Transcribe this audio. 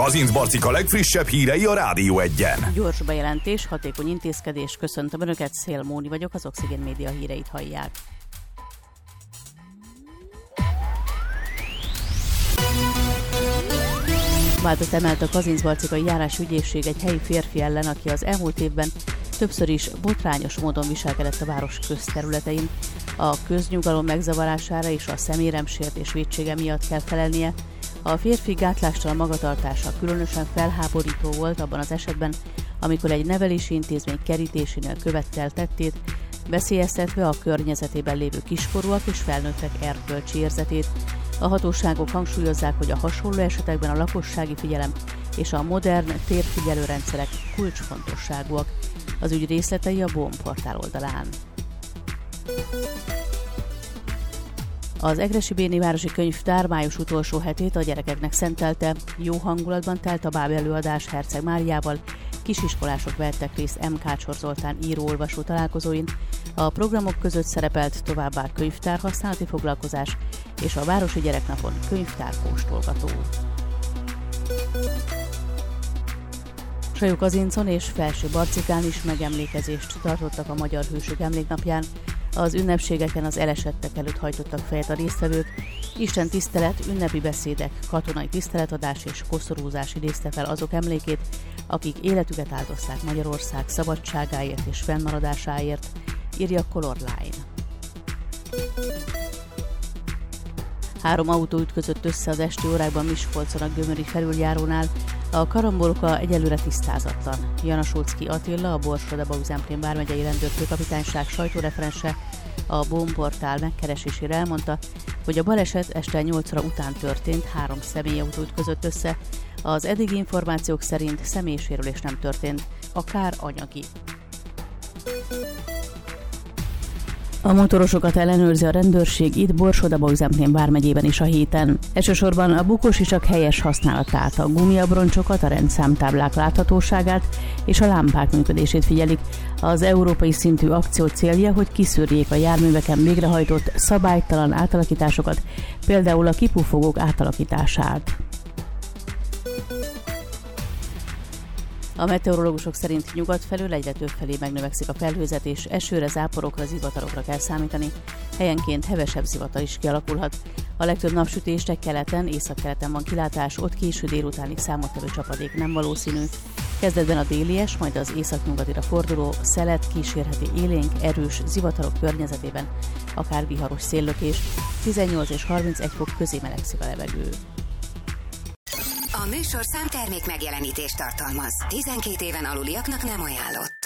Kazincbarcika legfrissebb hírei a Rádió Egyen. Gyors bejelentés, hatékony intézkedés. Köszöntöm Önöket, Szél Móni vagyok, az Oxigén Média híreit hallják. Vádat emelt a Kazincbarcikai járásügyészség egy helyi férfi ellen, aki az elmúlt évben többször is botrányos módon viselkedett a város közterületein. A köznyugalom megzavarására és a személyeremsértés vétsége miatt kell felelnie. A férfi gátlástalan magatartása különösen felháborító volt abban az esetben, amikor egy nevelési intézmény kerítésénél követte el tettét, veszélyeztetve a környezetében lévő kiskorúak és felnőttek erkölcsi érzetét. A hatóságok hangsúlyozzák, hogy a hasonló esetekben a lakossági figyelem és a modern térfigyelő rendszerek kulcsfontosságúak. Az ügy részletei a BOM portál oldalán. Az Egressy Béni Városi Könyvtár május utolsó hetét a gyerekeknek szentelte. Jó hangulatban telt a báb előadás Herceg Máriával, kisiskolások vettek részt M. Kácsor Zoltán író-olvasó találkozóin. A programok között szerepelt továbbá könyvtárhasználati foglalkozás és a Városi Gyereknapon könyvtárkóstolgató. Sajó-Kazincon és Felső-Barcikán is megemlékezést tartottak a Magyar Hősök Emléknapján. Az ünnepségeken az elesettek előtt hajtottak fejet a résztvevők. Isten tisztelet, ünnepi beszédek, katonai tiszteletadás és koszorúzás idézte fel azok emlékét, akik életüket áldozták Magyarország szabadságáért és fennmaradásáért, írja Color Line. 3 autó ütközött össze az esti órákban Miskolcon a Gömöri felüljárónál. A karamboloka egyelőre tisztázatlan. Janasulcki Attila, a Borsod-Abaúj-Zemplén vármegyei rendőrfőkapitányság sajtóreferense a BOM portál megkeresésére elmondta, hogy a baleset este 8 óra után történt, 3 személyautó ütközött össze. Az eddigi információk szerint személysérülés nem történt, a kár anyagi. A motorosokat ellenőrzi a rendőrség itt Borsod-Abaúj-Zemplén vármegyében is a héten. Elsősorban a bukósisak helyes használatát, a gumiabroncsokat, a rendszámtáblák láthatóságát és a lámpák működését figyelik. Az európai szintű akció célja, hogy kiszűrjék a járműveken végrehajtott szabálytalan átalakításokat, például a kipufogók átalakítását. A meteorológusok szerint nyugat felől egyre több felé megnövekszik a felhőzet, és esőre, záporokra, zivatarokra kell számítani. Helyenként hevesebb zivatar is kialakulhat. A legtöbb napsütésre keleten, északkeleten van kilátás, ott késő délutánig számottevő csapadék nem valószínű. Kezdetben a délies, majd az északnyugatira forduló szelet kísérheti élénk, erős zivatarok környezetében, akár viharos széllökés, 18 és 31 fok közé melegszik a levegő. A műsor számtermék megjelenítést tartalmaz. 12 éven aluliaknak nem ajánlott.